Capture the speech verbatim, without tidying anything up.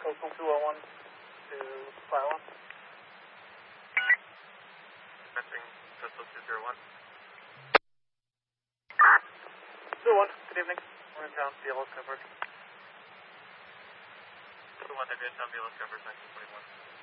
Coastal two oh one to Pylon. Messing Coastal two zero one. two oh one, good evening. We're in town, B L S coverage. two oh one, they're good, down B L S coverage, nineteen twenty-one.